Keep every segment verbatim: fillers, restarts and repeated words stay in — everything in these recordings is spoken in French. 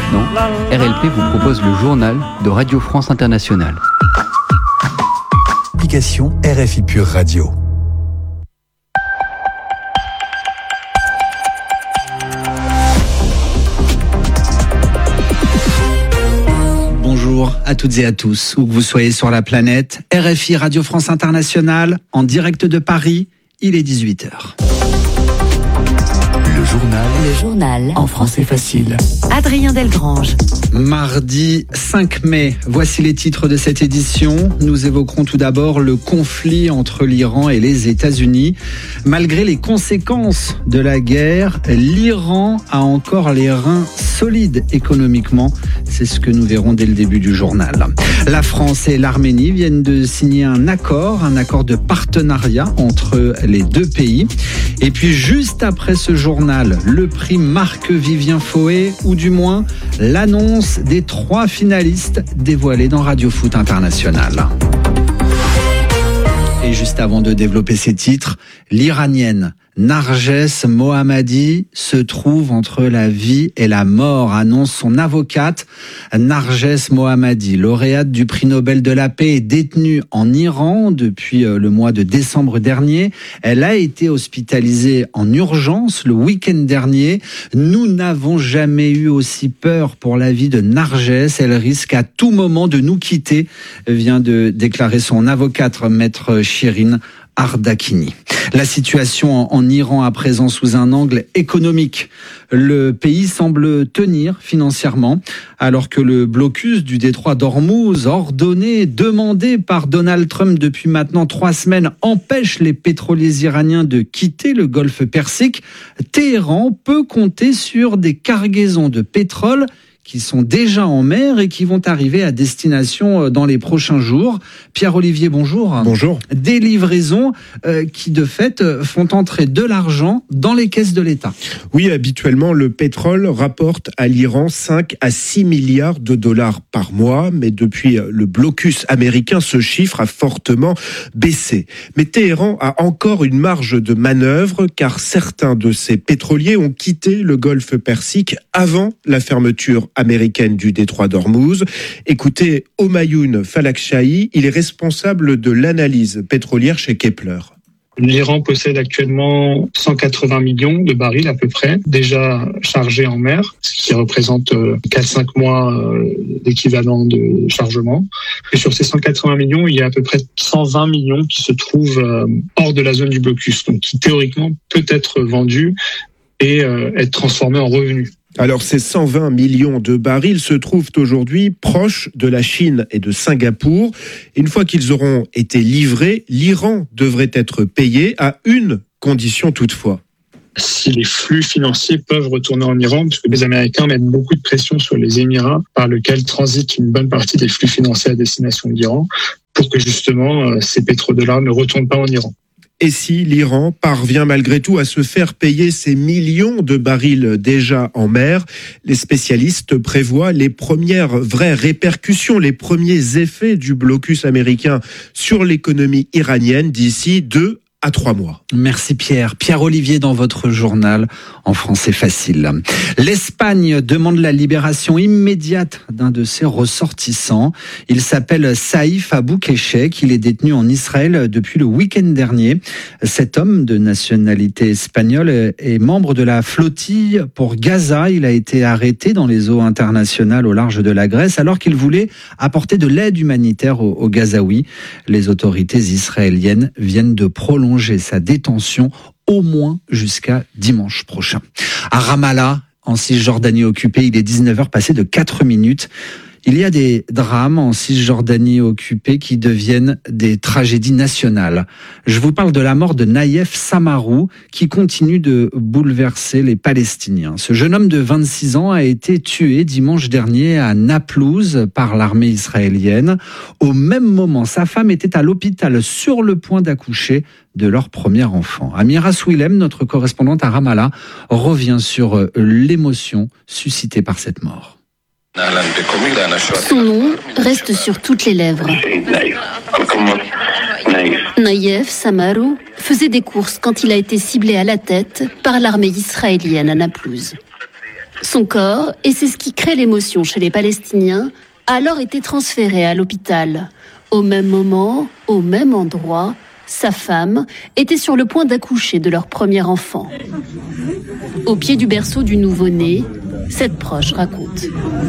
maintenant, R L P vous propose le journal de Radio France Internationale. Application R F I Pure Radio. Bonjour à toutes et à tous, où que vous soyez sur la planète. R F I Radio France Internationale, en direct de Paris, il est dix-huit heures. Le journal. Le journal. En français facile. Adrien Delgrange. Mardi cinq mai, voici les titres de cette édition. Nous évoquerons tout d'abord le conflit entre l'Iran et les États-Unis. Malgré les conséquences de la guerre, l'Iran a encore les reins solides économiquement. C'est ce que nous verrons dès le début du journal. La France et l'Arménie viennent de signer un accord, un accord de partenariat entre les deux pays. Et puis juste après ce journal, le prix Marc-Vivien Fauet, ou du moins l'annonce des trois finalistes dévoilés dans Radio Foot International. Et juste avant de développer ces titres, l'Iranienne Narges Mohammadi se trouve entre la vie et la mort, annonce son avocate. Narges Mohammadi, lauréate du prix Nobel de la paix, est détenue en Iran depuis le mois de décembre dernier. Elle a été hospitalisée en urgence le week-end dernier. Nous n'avons jamais eu aussi peur pour la vie de Narges. Elle risque à tout moment de nous quitter, vient de déclarer son avocate, maître Shirin Ardakini. La situation en Iran à présent sous un angle économique. Le pays semble tenir financièrement alors que le blocus du détroit d'Ormuz, ordonné, demandé par Donald Trump depuis maintenant trois semaines, empêche les pétroliers iraniens de quitter le golfe Persique. Téhéran peut compter sur des cargaisons de pétrole qui sont déjà en mer et qui vont arriver à destination dans les prochains jours. Pierre-Olivier, bonjour. Bonjour. Des livraisons euh, qui, de fait, font entrer de l'argent dans les caisses de l'État. Oui, habituellement, le pétrole rapporte à l'Iran cinq à six milliards de dollars par mois, mais depuis le blocus américain, ce chiffre a fortement baissé. Mais Téhéran a encore une marge de manœuvre, car certains de ces pétroliers ont quitté le golfe Persique avant la fermeture américaine du détroit d'Ormuz. Écoutez Omayoun Falakchahi, il est responsable de l'analyse pétrolière chez Kepler. L'Iran possède actuellement cent quatre-vingts millions de barils à peu près, déjà chargés en mer, ce qui représente quatre à cinq mois d'équivalent de chargement. Et sur ces cent quatre-vingts millions, il y a à peu près cent vingt millions qui se trouvent hors de la zone du blocus, donc qui théoriquement peut être vendu et être transformé en revenus. Alors ces cent vingt millions de barils se trouvent aujourd'hui proches de la Chine et de Singapour. Une fois qu'ils auront été livrés, l'Iran devrait être payé à une condition toutefois. Si les flux financiers peuvent retourner en Iran, puisque les Américains mettent beaucoup de pression sur les Émirats, par lesquels transite une bonne partie des flux financiers à destination de l'Iran, pour que justement ces pétrodollars ne retournent pas en Iran. Et si l'Iran parvient malgré tout à se faire payer ces millions de barils déjà en mer, les spécialistes prévoient les premières vraies répercussions, les premiers effets du blocus américain sur l'économie iranienne d'ici deux à trois mois. Merci Pierre. Pierre-Olivier dans votre journal en français facile. L'Espagne demande la libération immédiate d'un de ses ressortissants. Il s'appelle Saïf Aboukeshek. Il est détenu en Israël depuis le week-end dernier. Cet homme de nationalité espagnole est membre de la flottille pour Gaza. Il a été arrêté dans les eaux internationales au large de la Grèce alors qu'il voulait apporter de l'aide humanitaire aux, aux Gazaouis. Les autorités israéliennes viennent de prolonger sa détention au moins jusqu'à dimanche prochain. À Ramallah, en Cisjordanie occupée, il est dix-neuf heures passées de quatre minutes. Il y a des drames en Cisjordanie occupée qui deviennent des tragédies nationales. Je vous parle de la mort de Naïef Samarou qui continue de bouleverser les Palestiniens. Ce jeune homme de vingt-six ans a été tué dimanche dernier à Naplouse par l'armée israélienne. Au même moment, sa femme était à l'hôpital sur le point d'accoucher de leur premier enfant. Amira Souilem, notre correspondante à Ramallah, revient sur l'émotion suscitée par cette mort. Son nom reste sur toutes les lèvres. Naïef Samarou faisait des courses quand il a été ciblé à la tête par l'armée israélienne à Naplouse. Son corps, et c'est ce qui crée l'émotion chez les Palestiniens, a alors été transféré à l'hôpital. Au même moment, au même endroit, sa femme était sur le point d'accoucher de leur premier enfant. Au pied du berceau du nouveau-né, cette proche raconte.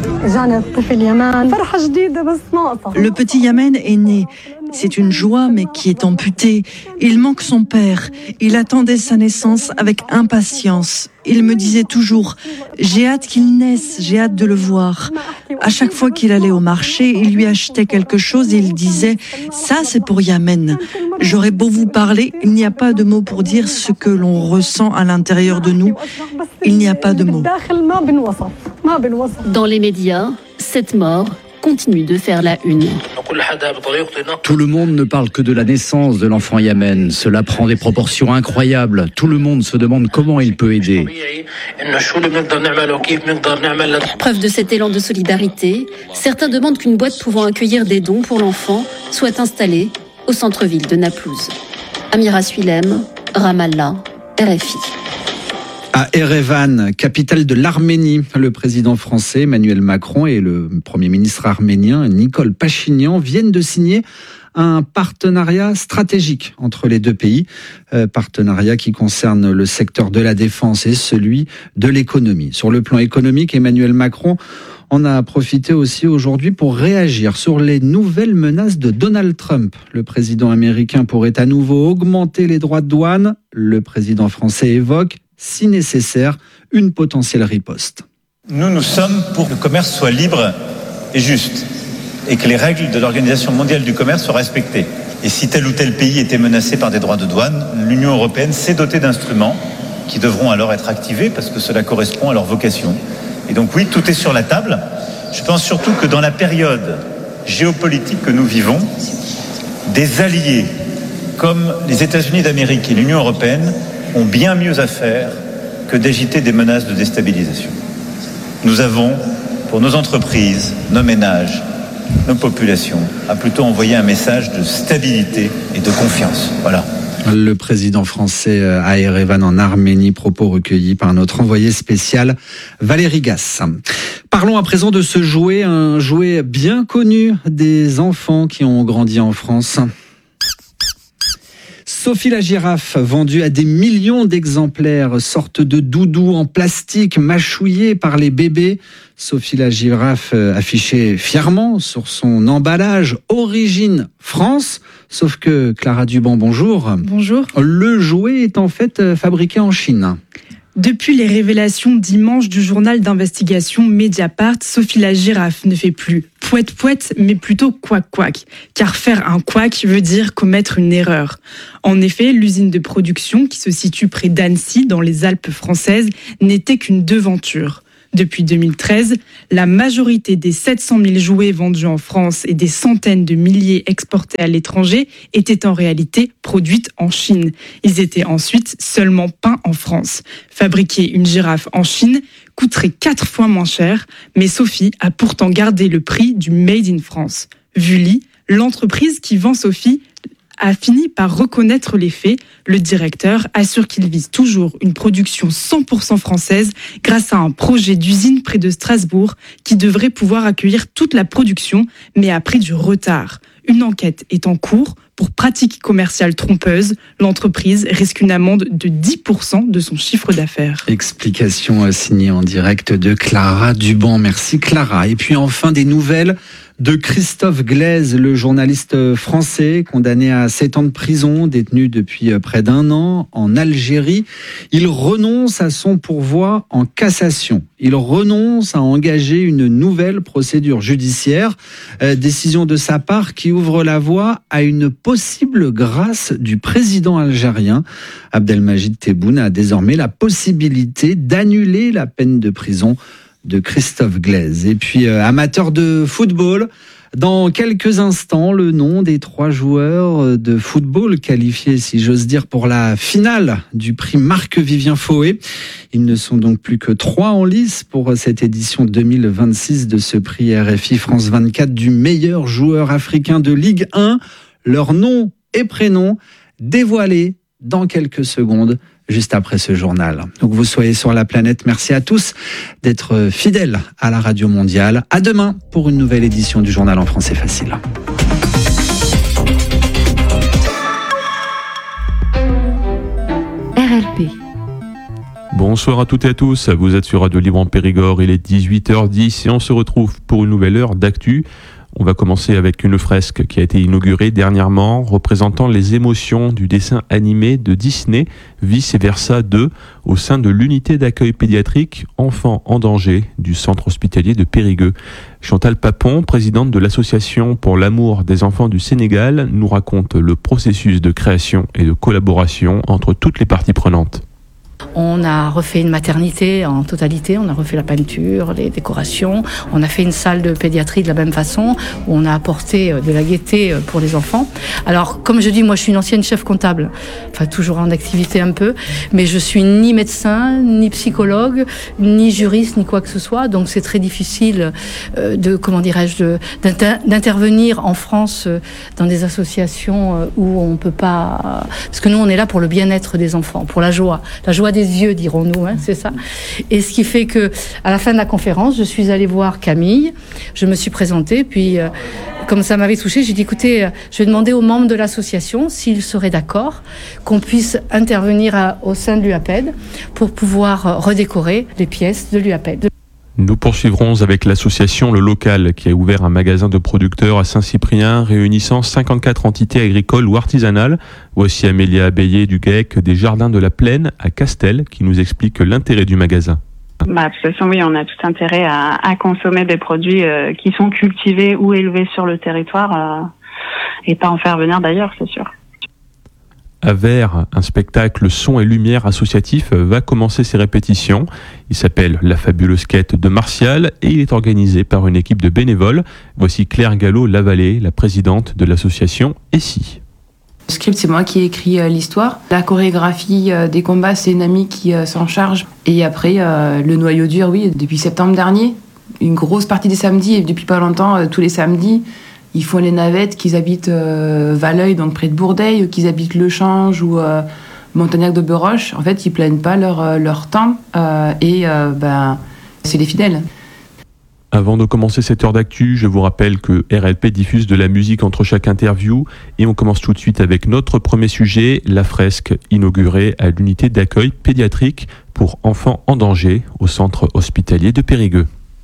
Le petit Yamen est né. C'est une joie, mais qui est amputée. Il manque son père. Il attendait sa naissance avec impatience. Il me disait toujours « J'ai hâte qu'il naisse, j'ai hâte de le voir ». À chaque fois qu'il allait au marché, il lui achetait quelque chose et il disait « Ça, c'est pour Yamen ». J'aurais beau vous parler, il n'y a pas de mots pour dire ce que l'on ressent à l'intérieur de nous. Il n'y a pas de mots. Dans les médias, cette mort continue de faire la une. Tout le monde ne parle que de la naissance de l'enfant Yamen. Cela prend des proportions incroyables. Tout le monde se demande comment il peut aider. Preuve de cet élan de solidarité, certains demandent qu'une boîte pouvant accueillir des dons pour l'enfant soit installée au centre-ville de Naplouse. Amira Suilem, Ramallah, R F I. À Erevan, capitale de l'Arménie, le président français Emmanuel Macron et le premier ministre arménien Nikol Pachinian viennent de signer un partenariat stratégique entre les deux pays, euh, partenariat qui concerne le secteur de la défense et celui de l'économie. Sur le plan économique, Emmanuel Macron en a profité aussi aujourd'hui pour réagir sur les nouvelles menaces de Donald Trump. Le président américain pourrait à nouveau augmenter les droits de douane. Le président français évoque, si nécessaire, une potentielle riposte. Nous, nous sommes pour que le commerce soit libre et juste, et que les règles de l'Organisation mondiale du commerce soient respectées. Et si tel ou tel pays était menacé par des droits de douane, l'Union européenne s'est dotée d'instruments qui devront alors être activés parce que cela correspond à leur vocation. Et donc oui, tout est sur la table. Je pense surtout que dans la période géopolitique que nous vivons, des alliés comme les États-Unis d'Amérique et l'Union européenne ont bien mieux à faire que d'agiter des menaces de déstabilisation. Nous avons, pour nos entreprises, nos ménages, nos populations, à plutôt envoyer un message de stabilité et de confiance. Voilà. Le président français à Erevan en Arménie, propos recueillis par notre envoyé spécial Valérie Gasse. Parlons à présent de ce jouet, un jouet bien connu des enfants qui ont grandi en France. Sophie la girafe, vendue à des millions d'exemplaires, sorte de doudou en plastique mâchouillé par les bébés. Sophie la girafe affichée fièrement sur son emballage Origine France. Sauf que Clara Duban, bonjour. Bonjour. Le jouet est en fait fabriqué en Chine. Depuis les révélations dimanche du journal d'investigation Mediapart, Sophie la girafe ne fait plus pouette-pouette, mais plutôt couac-couac. Car faire un couac veut dire commettre une erreur. En effet, l'usine de production, qui se situe près d'Annecy, dans les Alpes françaises, n'était qu'une devanture. Depuis deux mille treize, la majorité des sept cent mille jouets vendus en France et des centaines de milliers exportés à l'étranger étaient en réalité produits en Chine. Ils étaient ensuite seulement peints en France. Fabriquer une girafe en Chine coûterait quatre fois moins cher, mais Sophie a pourtant gardé le prix du Made in France. Vully, l'entreprise qui vend Sophie, a fini par reconnaître les faits. Le directeur assure qu'il vise toujours une production cent pour cent française grâce à un projet d'usine près de Strasbourg qui devrait pouvoir accueillir toute la production, mais a pris du retard. Une enquête est en cours pour pratiques commerciales trompeuses. L'entreprise risque une amende de dix pour cent de son chiffre d'affaires. Explication signée en direct de Clara Duban. Merci Clara. Et puis enfin des nouvelles de Christophe Glaise, le journaliste français condamné à sept ans de prison, détenu depuis près d'un an en Algérie. Il renonce à son pourvoi en cassation. Il renonce à engager une nouvelle procédure judiciaire. Euh, décision de sa part qui ouvre la voie à une possible grâce du président algérien. Abdelmajid Tebboune a désormais la possibilité d'annuler la peine de prison de Christophe Glaise. Et puis, euh, amateur de football, dans quelques instants, le nom des trois joueurs de football qualifiés, si j'ose dire, pour la finale du prix Marc-Vivien Fauet. Ils ne sont donc plus que trois en lice pour cette édition deux mille vingt-six de ce prix R F I France vingt-quatre du meilleur joueur africain de Ligue un. Leur nom et prénom dévoilés dans quelques secondes. juste après ce journal. Donc vous soyez sur la planète. Merci à tous d'être fidèles à la Radio Mondiale. À demain pour une nouvelle édition du journal en français facile. R L P. Bonsoir à toutes et à tous, vous êtes sur Radio Libre en Périgord, il est dix-huit heures dix et on se retrouve pour une nouvelle heure d'actu. On va commencer avec une fresque qui a été inaugurée dernièrement, représentant les émotions du dessin animé de Disney, Vice Versa deux, au sein de l'unité d'accueil pédiatrique Enfants en danger du centre hospitalier de Périgueux. Chantal Papon, présidente de l'Association pour l'amour des enfants du Sénégal, nous raconte le processus de création et de collaboration entre toutes les parties prenantes. On a refait une maternité en totalité, on a refait la peinture, les décorations, on a fait une salle de pédiatrie de la même façon, où on a apporté de la gaieté pour les enfants. Alors, comme je dis, moi je suis une ancienne chef comptable, enfin toujours en activité un peu, mais je suis ni médecin, ni psychologue, ni juriste, ni quoi que ce soit, donc c'est très difficile de, comment dirais-je, de, d'inter- d'intervenir en France dans des associations où on peut pas... Parce que nous on est là pour le bien-être des enfants, pour la joie, la joie des yeux, dirons-nous, hein, c'est ça. Et ce qui fait que, à la fin de la conférence, je suis allée voir Camille, je me suis présentée, puis euh, comme ça m'avait touchée, j'ai dit écoutez, euh, je vais demander aux membres de l'association s'ils seraient d'accord qu'on puisse intervenir à, au sein de l'U A P E D pour pouvoir euh, redécorer les pièces de l'U A P E D. Nous poursuivrons avec l'association Le Local qui a ouvert un magasin de producteurs à Saint-Cyprien réunissant cinquante-quatre entités agricoles ou artisanales. Voici Amélia Abeillé du GAEC des Jardins de la Plaine à Castel qui nous explique l'intérêt du magasin. Bah, de toute façon, oui, on a tout intérêt à, à consommer des produits euh, qui sont cultivés ou élevés sur le territoire euh, et pas en faire venir d'ailleurs, c'est sûr. À Vers, un spectacle son et lumière associatif va commencer ses répétitions. Il s'appelle La fabuleuse quête de Martial et il est organisé par une équipe de bénévoles. Voici Claire Gallo-Lavallée, la présidente de l'association Essie. Le script, c'est moi qui ai écrit euh, l'histoire. La chorégraphie euh, des combats, c'est une amie qui euh, s'en charge. Et après, euh, le noyau dur, oui, depuis septembre dernier, une grosse partie des samedis, et depuis pas longtemps, euh, tous les samedis, ils font les navettes, qu'ils habitent euh, Valeuil, donc près de Bourdeil, ou qu'ils habitent Le Change ou euh, Montagnac de Beroche. En fait, ils plaignent pas leur, euh, leur temps euh, et euh, ben, c'est les fidèles. Avant de commencer cette heure d'actu, je vous rappelle que R L P diffuse de la musique entre chaque interview et on commence tout de suite avec notre premier sujet, la fresque inaugurée à l'unité d'accueil pédiatrique pour enfants en danger au centre hospitalier de Périgueux.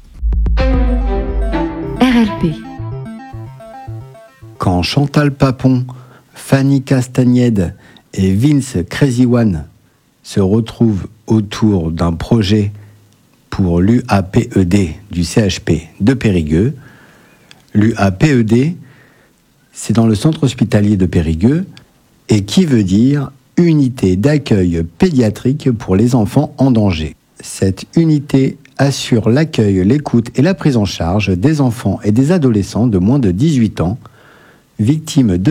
R L P. Quand Chantal Papon, Fanny Castagnède et Vince Crazy One se retrouvent autour d'un projet pour l'U A P E D du C H P de Périgueux, l'U A P E D, c'est dans le centre hospitalier de Périgueux, et qui veut dire Unité d'accueil pédiatrique pour les enfants en danger. Cette unité assure l'accueil, l'écoute et la prise en charge des enfants et des adolescents de moins de dix-huit ans, victimes de